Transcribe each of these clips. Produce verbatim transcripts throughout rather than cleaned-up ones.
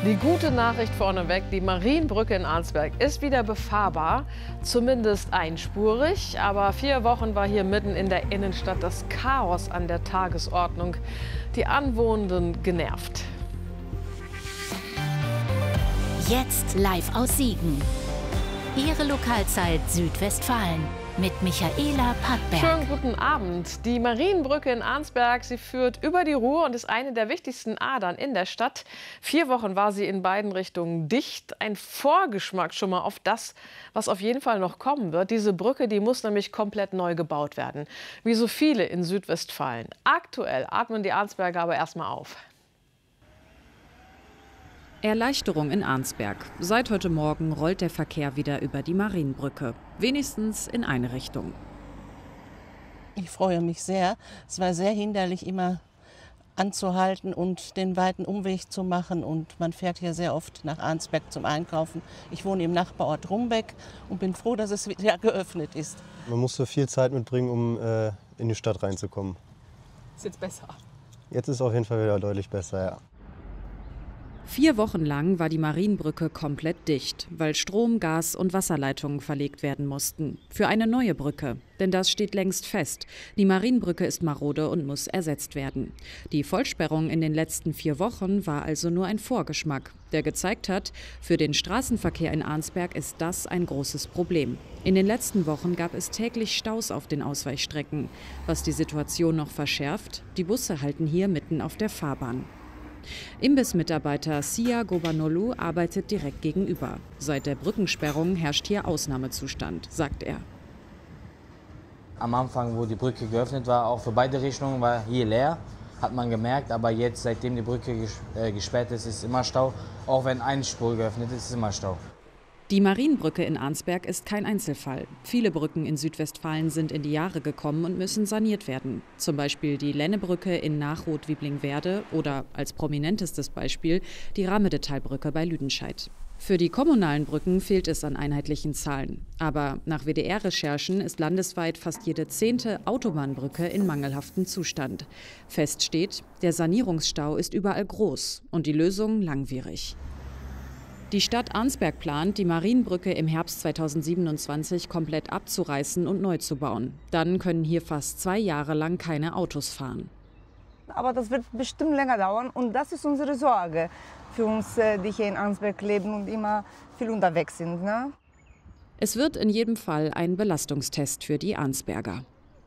Die gute Nachricht vorneweg, die Marienbrücke in Arnsberg ist wieder befahrbar, zumindest einspurig. Aber vier Wochen war hier mitten in der Innenstadt das Chaos an der Tagesordnung. Die Anwohnenden genervt. Jetzt live aus Siegen. Ihre Lokalzeit Südwestfalen mit Michaela Packberg. Schönen guten Abend. Die Marienbrücke in Arnsberg, sie führt über die Ruhr und ist eine der wichtigsten Adern in der Stadt. Vier Wochen war sie in beiden Richtungen dicht. Ein Vorgeschmack schon mal auf das, was auf jeden Fall noch kommen wird. Diese Brücke, die muss nämlich komplett neu gebaut werden. Wie so viele in Südwestfalen. Aktuell atmen die Arnsberger aber erstmal auf. Erleichterung in Arnsberg. Seit heute Morgen rollt der Verkehr wieder über die Marienbrücke. Wenigstens in eine Richtung. Ich freue mich sehr. Es war sehr hinderlich, immer anzuhalten und den weiten Umweg zu machen. Und man fährt hier sehr oft nach Arnsberg zum Einkaufen. Ich wohne im Nachbarort Rumbeck und bin froh, dass es wieder geöffnet ist. Man musste viel Zeit mitbringen, um äh, in die Stadt reinzukommen. Ist jetzt besser? Jetzt ist es auf jeden Fall wieder deutlich besser, ja. Vier Wochen lang war die Marienbrücke komplett dicht, weil Strom, Gas und Wasserleitungen verlegt werden mussten. Für eine neue Brücke. Denn das steht längst fest. Die Marienbrücke ist marode und muss ersetzt werden. Die Vollsperrung in den letzten vier Wochen war also nur ein Vorgeschmack, der gezeigt hat, für den Straßenverkehr in Arnsberg ist das ein großes Problem. In den letzten Wochen gab es täglich Staus auf den Ausweichstrecken. Was die Situation noch verschärft, die Busse halten hier mitten auf der Fahrbahn. Imbissmitarbeiter Sia Gobanolu arbeitet direkt gegenüber. Seit der Brückensperrung herrscht hier Ausnahmezustand, sagt er. Am Anfang, wo die Brücke geöffnet war, auch für beide Richtungen, war hier leer, hat man gemerkt. Aber jetzt, seitdem die Brücke gesperrt ist, ist immer Stau. Auch wenn eine Spur geöffnet ist, ist immer Stau. Die Marienbrücke in Arnsberg ist kein Einzelfall. Viele Brücken in Südwestfalen sind in die Jahre gekommen und müssen saniert werden. Zum Beispiel die Lennebrücke in Nachroth-Wieblingwerde oder als prominentestes Beispiel die Ramedetalbrücke bei Lüdenscheid. Für die kommunalen Brücken fehlt es an einheitlichen Zahlen. Aber nach W D R-Recherchen ist landesweit fast jede zehnte Autobahnbrücke in mangelhaftem Zustand. Fest steht, der Sanierungsstau ist überall groß und die Lösung langwierig. Die Stadt Arnsberg plant, die Marienbrücke im Herbst zweitausendsiebenundzwanzig komplett abzureißen und neu zu bauen. Dann können hier fast zwei Jahre lang keine Autos fahren. Aber das wird bestimmt länger dauern und das ist unsere Sorge für uns, die hier in Arnsberg leben und immer viel unterwegs sind. Ne? Es wird in jedem Fall ein Belastungstest für die Arnsberger.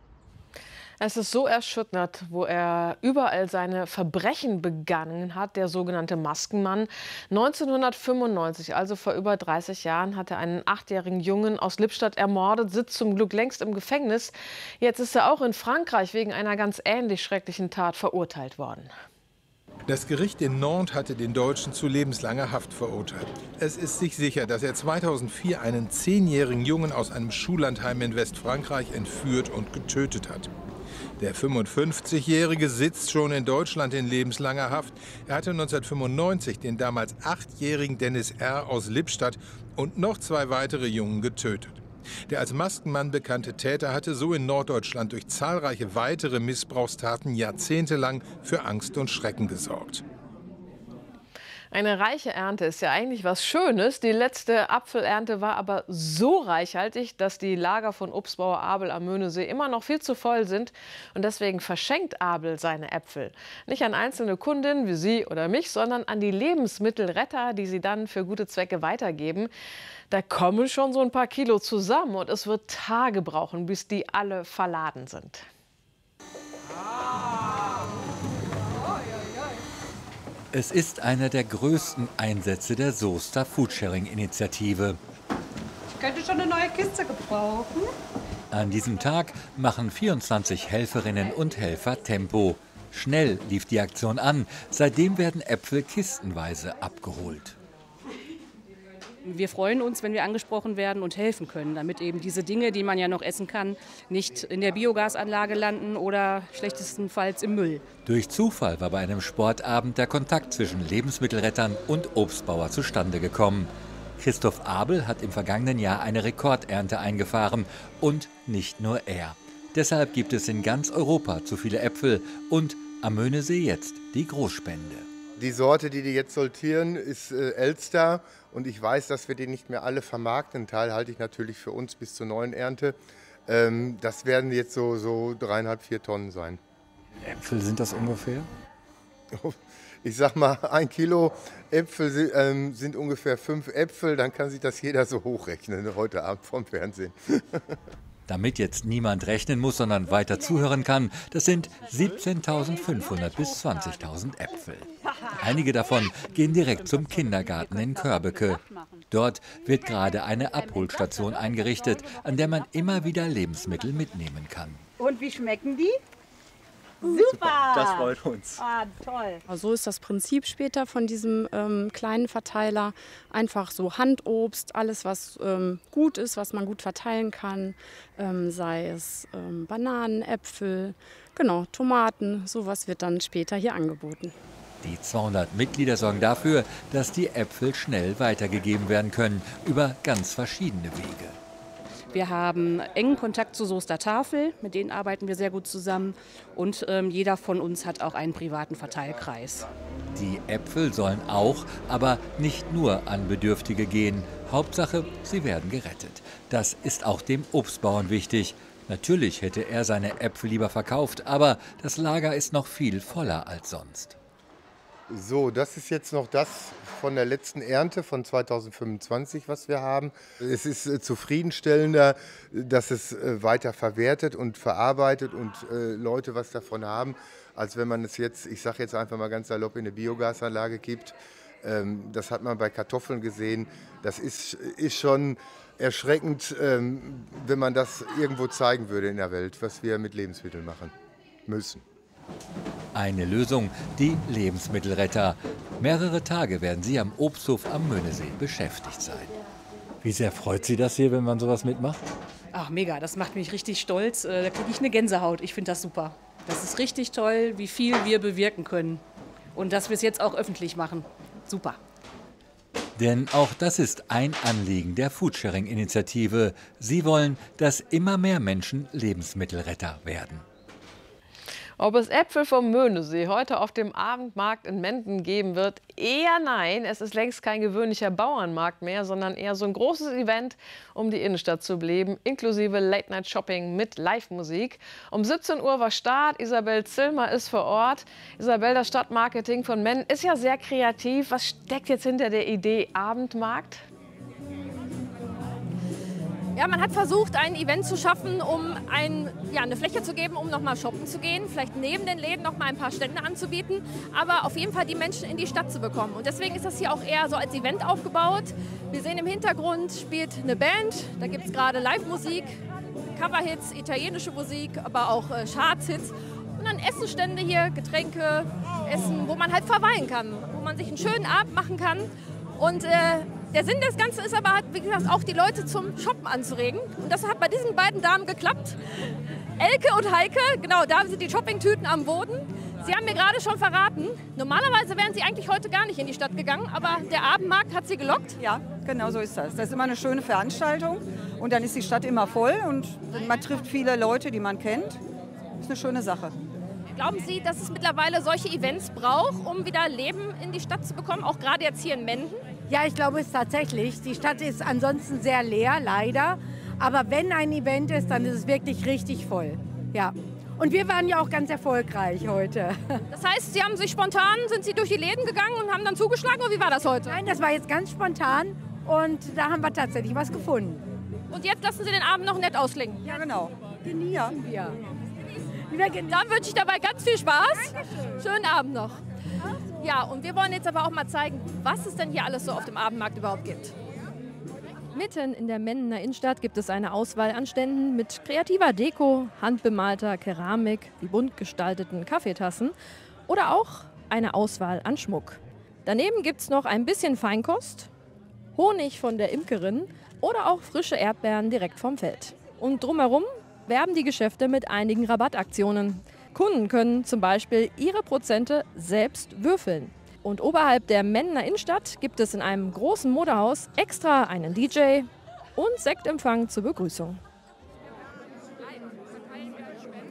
Es ist so erschütternd, wo er überall seine Verbrechen begangen hat, der sogenannte Maskenmann. neunzehnhundertfünfundneunzig, also vor über dreißig Jahren, hat er einen achtjährigen Jungen aus Lippstadt ermordet, sitzt zum Glück längst im Gefängnis. Jetzt ist er auch in Frankreich wegen einer ganz ähnlich schrecklichen Tat verurteilt worden. Das Gericht in Nantes hatte den Deutschen zu lebenslanger Haft verurteilt. Es ist sich sicher, dass er zweitausendvier einen zehnjährigen Jungen aus einem Schullandheim in Westfrankreich entführt und getötet hat. Der fünfundfünfzigjährige sitzt schon in Deutschland in lebenslanger Haft. Er hatte neunzehnhundertfünfundneunzig den damals achtjährigen Dennis R. aus Lippstadt und noch zwei weitere Jungen getötet. Der als Maskenmann bekannte Täter hatte so in Norddeutschland durch zahlreiche weitere Missbrauchstaten jahrzehntelang für Angst und Schrecken gesorgt. Eine reiche Ernte ist ja eigentlich was Schönes. Die letzte Apfelernte war aber so reichhaltig, dass die Lager von Obstbauer Abel am Möhnesee immer noch viel zu voll sind. Und deswegen verschenkt Abel seine Äpfel. Nicht an einzelne Kundinnen wie Sie oder mich, sondern an die Lebensmittelretter, die sie dann für gute Zwecke weitergeben. Da kommen schon so ein paar Kilo zusammen und es wird Tage brauchen, bis die alle verladen sind. Es ist einer der größten Einsätze der Soester Foodsharing-Initiative. Ich könnte schon eine neue Kiste gebrauchen. An diesem Tag machen vierundzwanzig Helferinnen und Helfer Tempo. Schnell lief die Aktion an. Seitdem werden Äpfel kistenweise abgeholt. Wir freuen uns, wenn wir angesprochen werden und helfen können, damit eben diese Dinge, die man ja noch essen kann, nicht in der Biogasanlage landen oder schlechtestenfalls im Müll. Durch Zufall war bei einem Sportabend der Kontakt zwischen Lebensmittelrettern und Obstbauer zustande gekommen. Christoph Abel hat im vergangenen Jahr eine Rekordernte eingefahren und nicht nur er. Deshalb gibt es in ganz Europa zu viele Äpfel und am Möhnesee jetzt die Großspende. Die Sorte, die die jetzt sortieren, ist äh, Elster. Und ich weiß, dass wir die nicht mehr alle vermarkten. Einen Teil halte ich natürlich für uns bis zur neuen Ernte. Ähm, das werden jetzt so, so dreieinhalb, vier Tonnen sein. Äpfel sind das ungefähr? Ich sag mal, ein Kilo Äpfel ähm, sind ungefähr fünf Äpfel. Dann kann sich das jeder so hochrechnen heute Abend vom Fernsehen. Damit jetzt niemand rechnen muss, sondern weiter zuhören kann, das sind siebzehntausendfünfhundert bis zwanzigtausend Äpfel. Einige davon gehen direkt zum Kindergarten in Körbeke. Dort wird gerade eine Abholstation eingerichtet, an der man immer wieder Lebensmittel mitnehmen kann. Und wie schmecken die? Super! Das freut uns. Ah, toll. So ist das Prinzip später von diesem ähm, kleinen Verteiler. Einfach so Handobst, alles was ähm, gut ist, was man gut verteilen kann. Ähm, sei es ähm, Bananen, Äpfel, genau, Tomaten. Sowas wird dann später hier angeboten. Die zweihundert Mitglieder sorgen dafür, dass die Äpfel schnell weitergegeben werden können, über ganz verschiedene Wege. Wir haben engen Kontakt zur Soester Tafel, mit denen arbeiten wir sehr gut zusammen. Und ähm, jeder von uns hat auch einen privaten Verteilkreis. Die Äpfel sollen auch, aber nicht nur an Bedürftige gehen. Hauptsache, sie werden gerettet. Das ist auch dem Obstbauern wichtig. Natürlich hätte er seine Äpfel lieber verkauft, aber das Lager ist noch viel voller als sonst. So, das ist jetzt noch das von der letzten Ernte von zweitausendfünfundzwanzig, was wir haben. Es ist äh, zufriedenstellender, dass es äh, weiter verwertet und verarbeitet und äh, Leute was davon haben, als wenn man es jetzt, ich sage jetzt einfach mal ganz salopp, in eine Biogasanlage gibt. Ähm, das hat man bei Kartoffeln gesehen. Das ist, ist schon erschreckend, ähm, wenn man das irgendwo zeigen würde in der Welt, was wir mit Lebensmitteln machen müssen. Eine Lösung, die Lebensmittelretter. Mehrere Tage werden sie am Obsthof am Möhnesee beschäftigt sein. Wie sehr freut Sie das hier, wenn man sowas mitmacht? Ach, mega, das macht mich richtig stolz. Äh, Da kriege ich eine Gänsehaut. Ich finde das super. Das ist richtig toll, wie viel wir bewirken können. Und dass wir es jetzt auch öffentlich machen. Super. Denn auch das ist ein Anliegen der Foodsharing-Initiative. Sie wollen, dass immer mehr Menschen Lebensmittelretter werden. Ob es Äpfel vom Möhnesee heute auf dem Abendmarkt in Menden geben wird? Eher nein. Es ist längst kein gewöhnlicher Bauernmarkt mehr, sondern eher so ein großes Event, um die Innenstadt zu beleben, inklusive Late-Night-Shopping mit Live-Musik. Um siebzehn Uhr war Start. Isabel Zillmer ist vor Ort. Isabel, das Stadtmarketing von Menden ist ja sehr kreativ. Was steckt jetzt hinter der Idee Abendmarkt? Ja, man hat versucht, ein Event zu schaffen, um ein, ja, eine Fläche zu geben, um noch mal shoppen zu gehen, vielleicht neben den Läden noch mal ein paar Stände anzubieten, aber auf jeden Fall die Menschen in die Stadt zu bekommen. Und deswegen ist das hier auch eher so als Event aufgebaut. Wir sehen im Hintergrund spielt eine Band, da gibt es gerade Live-Musik, Coverhits, italienische Musik, aber auch äh, Charts-Hits. Und dann Essenstände hier, Getränke, Essen, wo man halt verweilen kann, wo man sich einen schönen Abend machen kann. Und äh, der Sinn des Ganzen ist aber, wie gesagt, auch die Leute zum Shoppen anzuregen. Und das hat bei diesen beiden Damen geklappt. Elke und Heike, genau, da sind die Shoppingtüten am Boden. Sie haben mir gerade schon verraten, normalerweise wären sie eigentlich heute gar nicht in die Stadt gegangen, aber der Abendmarkt hat sie gelockt. Ja, genau so ist das. Das ist immer eine schöne Veranstaltung und dann ist die Stadt immer voll und man trifft viele Leute, die man kennt. Das ist eine schöne Sache. Glauben Sie, dass es mittlerweile solche Events braucht, um wieder Leben in die Stadt zu bekommen, auch gerade jetzt hier in Menden? Ja, ich glaube es tatsächlich. Die Stadt ist ansonsten sehr leer, leider. Aber wenn ein Event ist, dann ist es wirklich richtig voll. Ja. Und wir waren ja auch ganz erfolgreich heute. Das heißt, Sie haben sich spontan, sind Sie durch die Läden gegangen und haben dann zugeschlagen, oder wie war das heute? Nein, das war jetzt ganz spontan und da haben wir tatsächlich was gefunden. Und jetzt lassen Sie den Abend noch nett ausklingen? Ja, genau. Genießen ja. wir. Dann wünsche ich dabei ganz viel Spaß. Dankeschön. Schönen Abend noch. Ja, und wir wollen jetzt aber auch mal zeigen, was es denn hier alles so auf dem Abendmarkt überhaupt gibt. Mitten in der Mendener Innenstadt gibt es eine Auswahl an Ständen mit kreativer Deko, handbemalter Keramik, wie bunt gestalteten Kaffeetassen oder auch eine Auswahl an Schmuck. Daneben gibt es noch ein bisschen Feinkost, Honig von der Imkerin oder auch frische Erdbeeren direkt vom Feld. Und drumherum werben die Geschäfte mit einigen Rabattaktionen. Kunden können zum Beispiel ihre Prozente selbst würfeln. Und oberhalb der Mendener Innenstadt gibt es in einem großen Modehaus extra einen D J und Sektempfang zur Begrüßung.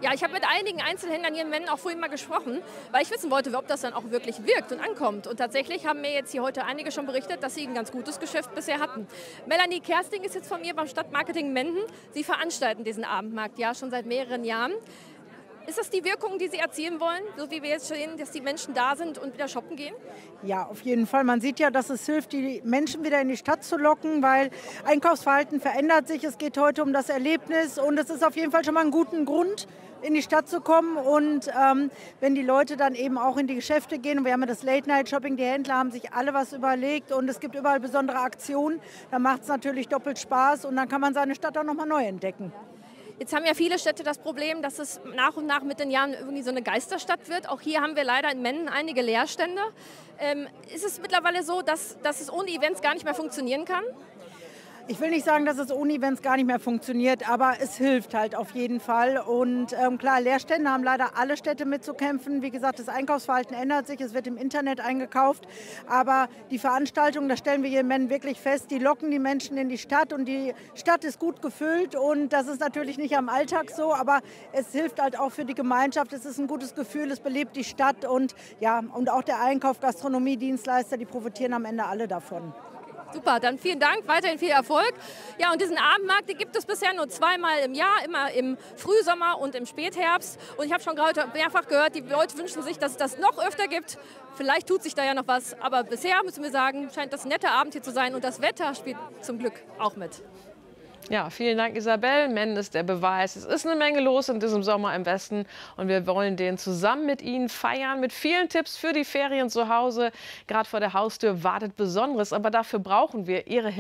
Ja, ich habe mit einigen Einzelhändlern hier in Mennen auch vorhin mal gesprochen, weil ich wissen wollte, ob das dann auch wirklich wirkt und ankommt. Und tatsächlich haben mir jetzt hier heute einige schon berichtet, dass sie ein ganz gutes Geschäft bisher hatten. Melanie Kersting ist jetzt von mir beim Stadtmarketing Menden. Sie veranstalten diesen Abendmarkt ja schon seit mehreren Jahren. Ist das die Wirkung, die Sie erzielen wollen, so wie wir jetzt sehen, dass die Menschen da sind und wieder shoppen gehen? Ja, auf jeden Fall. Man sieht ja, dass es hilft, die Menschen wieder in die Stadt zu locken, weil Einkaufsverhalten verändert sich. Es geht heute um das Erlebnis und es ist auf jeden Fall schon mal ein guter Grund, in die Stadt zu kommen. Und ähm, wenn die Leute dann eben auch in die Geschäfte gehen, und wir haben ja das Late-Night-Shopping, die Händler haben sich alle was überlegt und es gibt überall besondere Aktionen, dann macht es natürlich doppelt Spaß und dann kann man seine Stadt auch noch mal neu entdecken. Jetzt haben ja viele Städte das Problem, dass es nach und nach mit den Jahren irgendwie so eine Geisterstadt wird. Auch hier haben wir leider in Mennen einige Leerstände. Ähm, ist es mittlerweile so, dass, dass es ohne Events gar nicht mehr funktionieren kann? Ich will nicht sagen, dass es ohne Events gar nicht mehr funktioniert, aber es hilft halt auf jeden Fall. Und ähm, klar, Leerstände haben leider alle Städte mitzukämpfen. Wie gesagt, das Einkaufsverhalten ändert sich, es wird im Internet eingekauft. Aber die Veranstaltungen, das stellen wir hier in Mennen wirklich fest, die locken die Menschen in die Stadt und die Stadt ist gut gefüllt. Und das ist natürlich nicht am Alltag so, aber es hilft halt auch für die Gemeinschaft. Es ist ein gutes Gefühl, es belebt die Stadt und, ja, und auch der Einkauf, Gastronomie, Dienstleister, die profitieren am Ende alle davon. Super, dann vielen Dank, weiterhin viel Erfolg. Ja, und diesen Abendmarkt, den gibt es bisher nur zweimal im Jahr, immer im Frühsommer und im Spätherbst. Und ich habe schon gerade mehrfach gehört, die Leute wünschen sich, dass es das noch öfter gibt. Vielleicht tut sich da ja noch was, aber bisher müssen wir sagen, scheint das ein netter Abend hier zu sein und das Wetter spielt zum Glück auch mit. Ja, vielen Dank, Isabel. Mennen ist der Beweis. Es ist eine Menge los in diesem Sommer im Westen und wir wollen den zusammen mit Ihnen feiern, mit vielen Tipps für die Ferien zu Hause. Gerade vor der Haustür wartet Besonderes, aber dafür brauchen wir Ihre Hilfe.